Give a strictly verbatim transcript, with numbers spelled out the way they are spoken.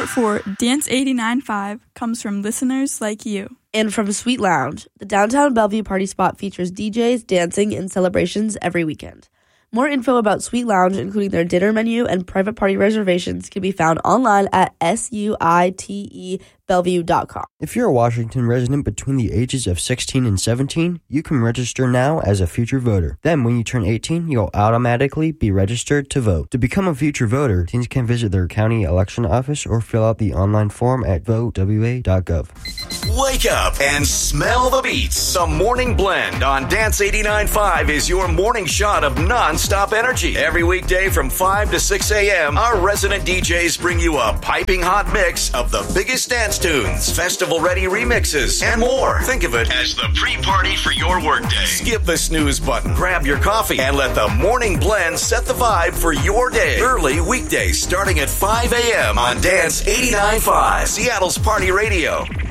Support for Dance eighty-nine point five comes from listeners like you. And from Sweet Lounge, the downtown Bellevue party spot features D Js, dancing, and celebrations every weekend. More info about Sweet Lounge, including their dinner menu and private party reservations, can be found online at suite bellevue dot com. If you're a Washington resident between the ages of sixteen and seventeen, you can register now as a future voter. Then, when you turn eighteen, you'll automatically be registered to vote. To become a future voter, teens can visit their county election office or fill out the online form at vote w a dot gov. Wake up and smell the beats. The Morning Blend on Dance eighty-nine point five is your morning shot of non-stop energy. Every weekday from five to six a.m., our resident D Js bring you a piping hot mix of the biggest dance tunes, festival-ready remixes, and more. Think of it as the pre-party for your workday. Skip the snooze button, grab your coffee, and let the Morning Blend set the vibe for your day. Early weekdays starting at five a.m. on Dance eighty-nine point five, Seattle's Party Radio.